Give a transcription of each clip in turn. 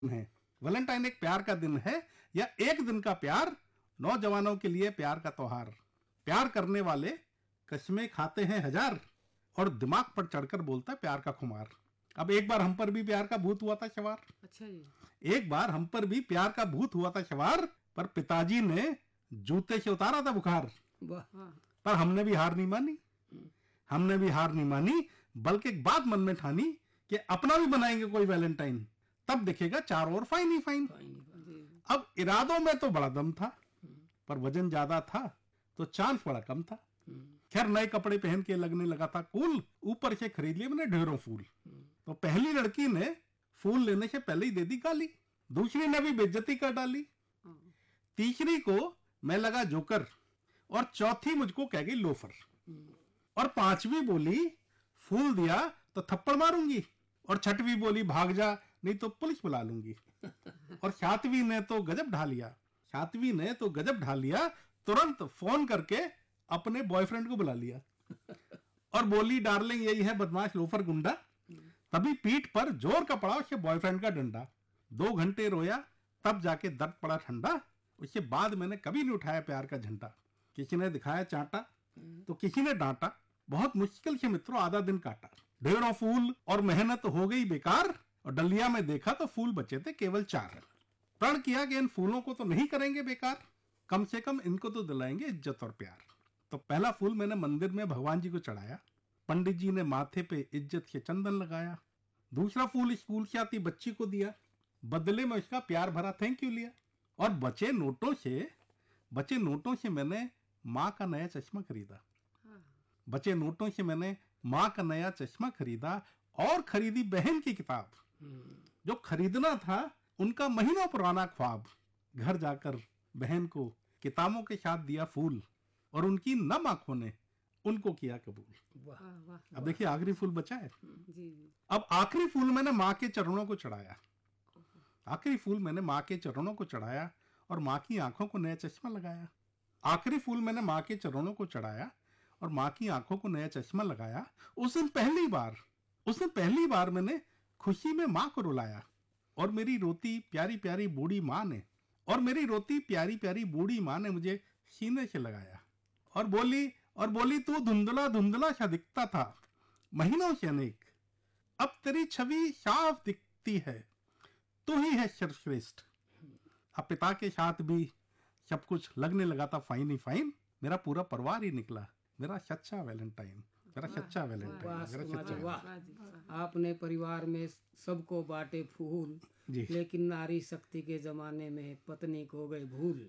है। वैलेंटाइन एक प्यार का दिन है या एक दिन का प्यार, नौजवानों के लिए प्यार का त्योहार। प्यार करने वाले कस्में खाते हैं हजार और दिमाग पर चढ़कर बोलता है प्यार का खुमार। अब एक बार हम पर भी प्यार का भूत हुआ था सवार। अच्छा जी। एक बार हम पर भी प्यार का भूत हुआ था सवार, पर पिताजी ने जूते से उतारा था बुखार। वाह। पर हमने भी हार नहीं मानी, हमने भी हार नहीं मानी, बल्कि एक बात मन में ठानी कि अपना भी बनाएंगे कोई वैलेंटाइन, तब दिखेगा चारों ओर फाइन ही फाइन। अब इरादों में तो बड़ा दम था, पर वजन ज्यादा था तो चांस बड़ा कम था। खैर नए कपड़े पहन के लगने लगा था कूल, ऊपर से खरीद लिए मैंने ढेरों फूल। तो पहली लड़की ने फूल लेने से पहले ही दे दी गाली, दूसरी ने भी बेइज्जती कर डाली, तीसरी को मैं लगा जोकर और चौथी मुझको कह गई लोफर, और पांचवी बोली फूल दिया तो थप्पड़ मारूंगी, और छठवीं बोली भाग जा नहीं तो पुलिस बुला लूंगी, और सातवीं ने तो गजब ढा लिया, सातवीं ने तो गजब ढा लिया, तुरंत फोन करके अपने बॉयफ्रेंड को बुला लिया और बोली डार्लिंग यही है बदमाश लोफर गुंडा। तभी पीठ पर जोर का पड़ा उसके बॉयफ्रेंड का डंडा। 2 घंटे रोया तब जाके दर्द पड़ा ठंडा। उसके बाद मैंने कभी नहीं उठाया प्यार का झंडा। किसी ने दिखाया चांटा तो किसी ने डांटा, बहुत मुश्किल से मित्रों आधा दिन काटा। ढेरों फूल और मेहनत हो गई बेकार, और डलिया में देखा तो फूल बचे थे केवल 4। प्रण किया कि इन फूलों को तो नहीं करेंगे बेकार, कम से कम इनको तो दिलाएंगे इज्जत और प्यार। तो पहला फूल मैंने मंदिर में भगवान जी को चढ़ाया, पंडित जी ने माथे पे इज्जत से चंदन लगाया। दूसरा फूल स्कूल से आती बच्ची को दिया, बदले में उसका प्यार भरा थैंक यू लिया। और बचे नोटों से मैंने माँ का नया चश्मा खरीदा, बचे नोटों से मैंने माँ का नया चश्मा खरीदा, और खरीदी बहन की किताब। जो खरीदना था उनका महीनों पुराना ख्वाब। घर जाकर बहन को किताबों के साथ दिया फूल, और उनकी नम आंखों ने उनको किया कबूल। वाह वाह। अब देखिए आखिरी फूल बचा है। जी जी। अब आखिरी फूल मैंने माँ के चरणों को चढ़ाया, आखिरी फूल मैंने माँ के चरणों को चढ़ाया और माँ की आंखों को नया चश्मा लगाया। आखिरी फूल मैंने माँ के चरणों को चढ़ाया और माँ की आंखों को नया चश्मा लगाया। उस दिन पहली बार मैंने खुशी में माँ को रुलाया, और मेरी रोती प्यारी प्यारी बूढ़ी माँ ने मुझे सीने से लगाया और बोली तू धुंधला धुंधला सा दिखता था महीनों से अनेक, अब तेरी छवि साफ दिखती है, तू ही है सर्वश्रेष्ठ। अब पिता के साथ भी सब कुछ लगने लगा था फाइन ही फाइन। मेरा पूरा परिवार ही निकला मेरा सच्चा वैलेंटाइन। वाह। आपने परिवार में सबको बांटे फूल, लेकिन नारी शक्ति के जमाने में पत्नी को गए भूल।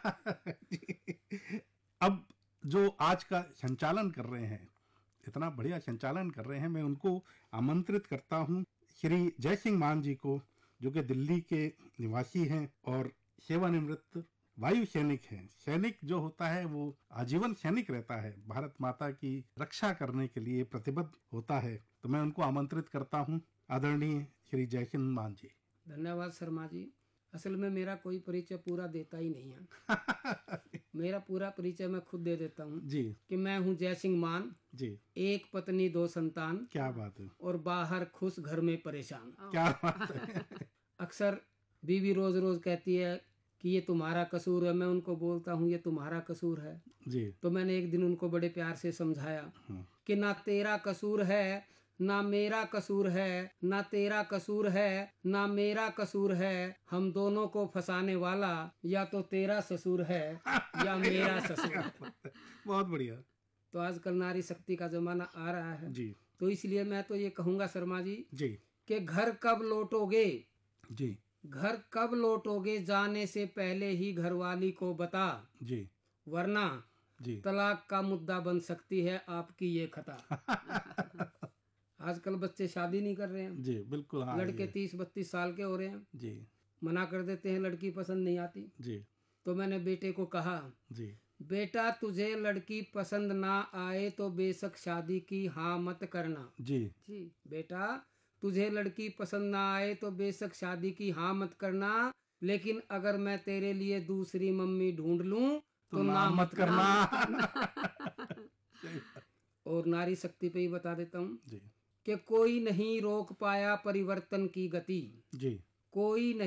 अब जो आज का संचालन कर रहे हैं, इतना बढ़िया संचालन कर रहे हैं, मैं उनको आमंत्रित करता हूँ, श्री जय सिंह मान जी को, जो कि दिल्ली के निवासी हैं और सेवानिवृत्त वायु सैनिक हैं। सैनिक जो होता है वो आजीवन सैनिक रहता है, भारत माता की रक्षा करने के लिए प्रतिबद्ध होता है। तो मैं उनको आमंत्रित करता हूँ, आदरणीय श्री जय सिंह मान जी। धन्यवाद शर्मा जी। असल में मेरा कोई परिचय पूरा देता ही नहीं है। मेरा पूरा परिचय मैं खुद दे देता हूँ जी, कि मैं हूँ जय सिंह मान जी, 1 पत्नी 2 संतान। क्या बात है। और बाहर खुश घर में परेशान। क्या बात है। अक्सर बीवी रोज रोज कहती है कि ये तुम्हारा कसूर है, मैं उनको बोलता हूँ ये तुम्हारा कसूर है जी। तो मैंने एक दिन उनको बड़े प्यार से समझाया कि ना तेरा कसूर है ना मेरा कसूर है, ना तेरा कसूर है ना मेरा कसूर है, हम दोनों को फंसाने वाला या तो तेरा ससुर है या मेरा ससुर है। बहुत बढ़िया। तो आजकल नारी शक्ति का जमाना आ रहा है जी, तो इसलिए मैं तो ये कहूँगा शर्मा जी जी, कि घर कब लौटोगे, जी, घर कब लौटोगे, जाने से पहले ही घरवाली को बता जी, वरना जी, तलाक का मुद्दा बन सकती है आपकी ये खता। आजकल बच्चे शादी नहीं कर रहे हैं जी, बिल्कुल। हाँ, लड़के 30-32 साल के हो रहे हैं जी, मना कर देते हैं, लड़की पसंद नहीं आती जी। तो मैंने बेटे को कहा जी, बेटा तुझे लड़की पसंद ना आए तो बेशक शादी की हाँ मत करना। जी, जी बेटा तुझे लड़की पसंद ना आए तो बेशक शादी की हाँ मत करना, लेकिन अगर मैं तेरे लिए दूसरी मम्मी ढूंढ लूं तो ना मत करना। और नारी शक्ति पे ही बता देता हूँ कि कोई नहीं रोक पाया परिवर्तन की गति, जी, कोई नहीं